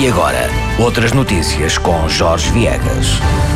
E agora, outras notícias com Jorge Viegas.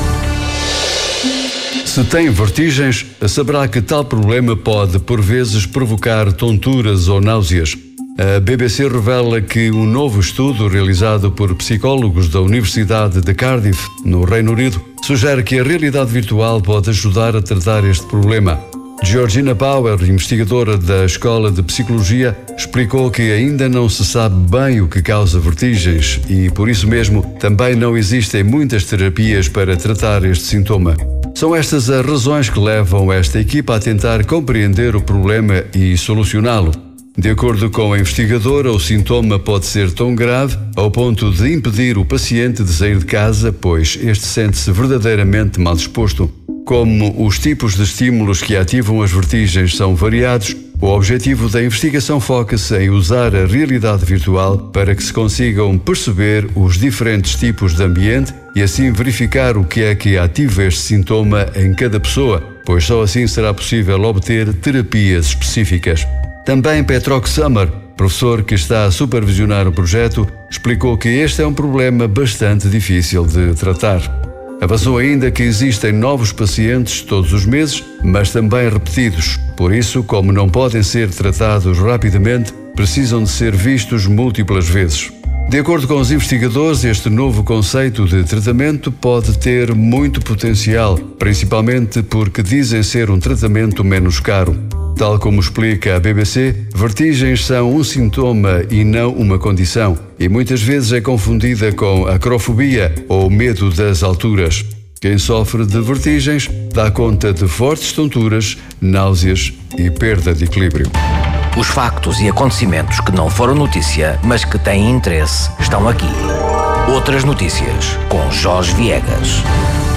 Se tem vertigens, saberá que tal problema pode, por vezes, provocar tonturas ou náuseas. A BBC revela que um novo estudo realizado por psicólogos da Universidade de Cardiff, no Reino Unido, sugere que a realidade virtual pode ajudar a tratar este problema. Georgina Bauer, investigadora da Escola de Psicologia, explicou que ainda não se sabe bem o que causa vertigens e, por isso mesmo, também não existem muitas terapias para tratar este sintoma. São estas as razões que levam esta equipa a tentar compreender o problema e solucioná-lo. De acordo com a investigadora, o sintoma pode ser tão grave ao ponto de impedir o paciente de sair de casa, pois este sente-se verdadeiramente mal disposto. Como os tipos de estímulos que ativam as vertigens são variados, o objetivo da investigação foca-se em usar a realidade virtual para que se consigam perceber os diferentes tipos de ambiente e assim verificar o que é que ativa este sintoma em cada pessoa, pois só assim será possível obter terapias específicas. Também Petrock Summer, professor que está a supervisionar o projeto, explicou que este é um problema bastante difícil de tratar. Avançou ainda que existem novos pacientes todos os meses, mas também repetidos. Por isso, como não podem ser tratados rapidamente, precisam de ser vistos múltiplas vezes. De acordo com os investigadores, este novo conceito de tratamento pode ter muito potencial, principalmente porque dizem ser um tratamento menos caro. Tal como explica a BBC, vertigens são um sintoma e não uma condição, e muitas vezes é confundida com acrofobia ou medo das alturas. Quem sofre de vertigens dá conta de fortes tonturas, náuseas e perda de equilíbrio. Os factos e acontecimentos que não foram notícia, mas que têm interesse, estão aqui. Outras notícias com Jorge Viegas.